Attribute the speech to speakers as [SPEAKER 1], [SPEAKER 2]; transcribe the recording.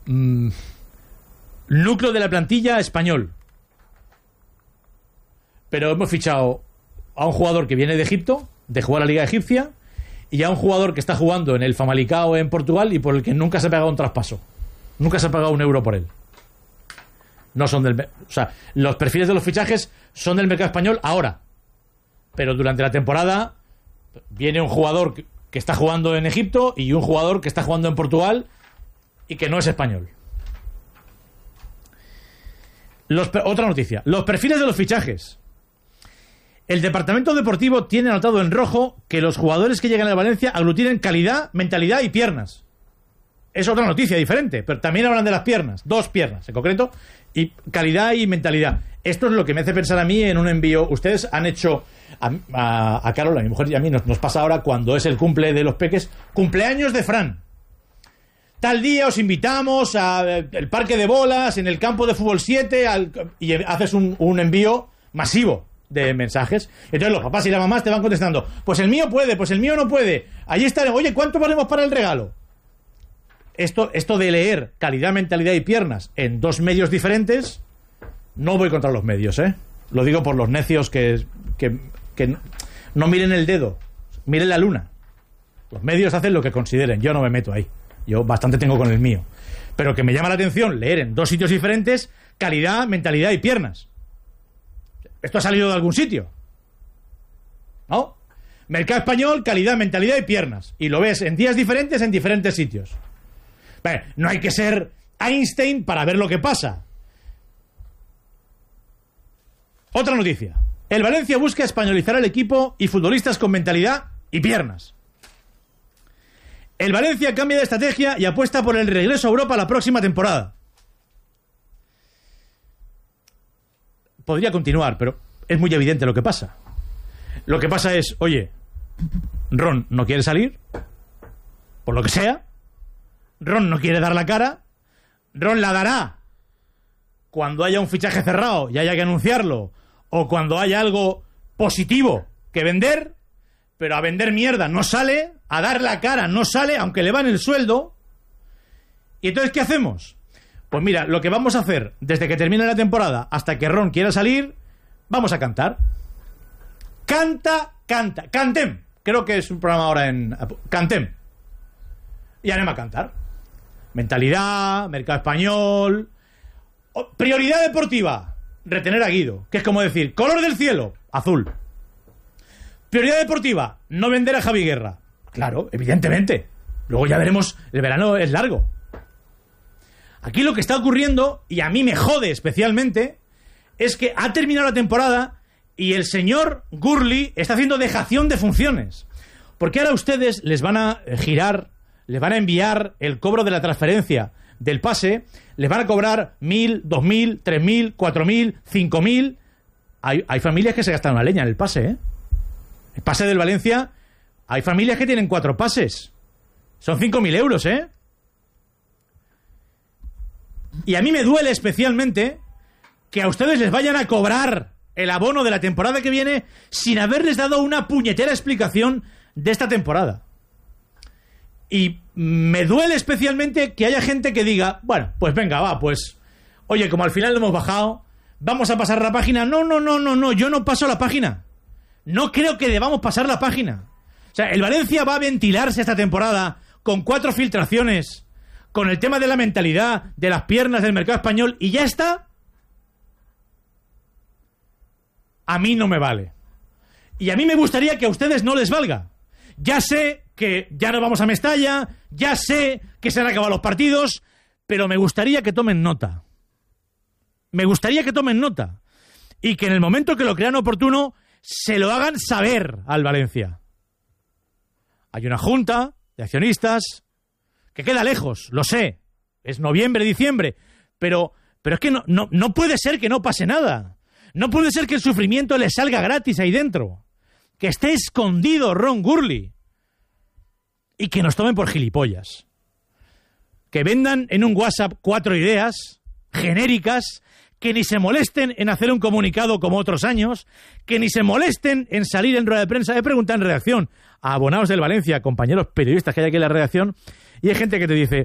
[SPEAKER 1] núcleo de la plantilla español. Pero hemos fichado a un jugador que viene de Egipto, de jugar a la Liga Egipcia, y a un jugador que está jugando en el Famalicão en Portugal y por el que nunca se ha pagado un traspaso. Nunca se ha pagado €1 por él. No son del... O sea, los perfiles de los fichajes son del mercado español ahora. Pero durante la temporada viene un jugador que está jugando en Egipto y un jugador que está jugando en Portugal y que no es español. Otra noticia. Los perfiles de los fichajes. El departamento deportivo tiene anotado en rojo que los jugadores que llegan a Valencia aglutinen calidad, mentalidad y piernas. Es otra noticia diferente, pero también hablan de las piernas, 2 piernas en concreto, y calidad y mentalidad. Esto es lo que me hace pensar a mí en un envío. Ustedes han hecho a Carol, a mi mujer y a mí, nos pasa ahora cuando es el cumple de los peques, cumpleaños de Fran. Tal día os invitamos al parque de bolas, en el campo de fútbol 7, y haces un envío masivo de mensajes. Entonces los papás y las mamás te van contestando, pues el mío puede, pues el mío no puede. Allí está, oye, ¿cuánto valemos para el regalo? Esto de leer calidad, mentalidad y piernas en 2 medios diferentes, no voy contra los medios, ¿eh? Lo digo por los necios que no miren el dedo, miren la luna. Los medios hacen lo que consideren, yo no me meto ahí. Yo bastante tengo con el mío. Pero que me llama la atención leer en 2 sitios diferentes calidad, mentalidad y piernas. Esto ha salido de algún sitio, ¿no? Mercado español, calidad, mentalidad y piernas. Y lo ves en días diferentes en diferentes sitios. No hay que ser Einstein para ver lo que pasa. Otra noticia. El Valencia busca españolizar al equipo y futbolistas con mentalidad y piernas. El Valencia cambia de estrategia y apuesta por el regreso a Europa la próxima temporada. Podría continuar, pero es muy evidente lo que pasa. Lo que pasa es, oye, Ron no quiere salir, por lo que sea. Ron no quiere dar la cara. Ron la dará cuando haya un fichaje cerrado y haya que anunciarlo, o cuando haya algo positivo que vender, pero a vender mierda no sale, a dar la cara no sale, aunque le van el sueldo. ¿Y entonces qué hacemos? Pues mira, lo que vamos a hacer desde que termine la temporada hasta que Ron quiera salir, vamos a cantar. Cantem. Creo que es un programa ahora en... Cantem. Y anem a cantar. Mentalidad, mercado español... Prioridad deportiva, retener a Guido, que es como decir, color del cielo, azul. Prioridad deportiva, no vender a Javi Guerra. Claro, evidentemente. Luego ya veremos, el verano es largo. Aquí lo que está ocurriendo, y a mí me jode especialmente, es que ha terminado la temporada y el señor Gurley está haciendo dejación de funciones. Porque ahora ustedes les van a girar, les van a enviar el cobro de la transferencia del pase, les van a cobrar 1.000, 2.000, 3.000, 4.000, 5.000. Hay familias que se gastan una leña en el pase, ¿eh? El pase del Valencia, hay familias que tienen 4 pases. Son 5.000 euros, ¿eh? Y a mí me duele especialmente que a ustedes les vayan a cobrar el abono de la temporada que viene sin haberles dado una puñetera explicación de esta temporada. Y me duele especialmente que haya gente que diga, bueno, pues venga, va, pues, oye, como al final lo hemos bajado, vamos a pasar la página. No, yo no paso la página. No creo que debamos pasar la página. O sea, el Valencia va a ventilarse esta temporada con 4 filtraciones, con el tema de la mentalidad, de las piernas del mercado español, y ya está. A mí no me vale. Y a mí me gustaría que a ustedes no les valga. Ya sé que ya no vamos a Mestalla, ya sé que se han acabado los partidos, pero me gustaría que tomen nota. Me gustaría que tomen nota. Y que en el momento que lo crean oportuno, se lo hagan saber al Valencia. Hay una junta de accionistas que queda lejos, lo sé. Es noviembre, diciembre. Pero es que no puede ser que no pase nada. No puede ser que el sufrimiento le salga gratis ahí dentro. Que esté escondido Ron Gurley. Y que nos tomen por gilipollas. Que vendan en un WhatsApp 4 ideas genéricas, que ni se molesten en hacer un comunicado como otros años, que ni se molesten en salir en rueda de prensa. He preguntado en redacción a abonados del Valencia, compañeros periodistas que hay aquí en la redacción, y hay gente que te dice,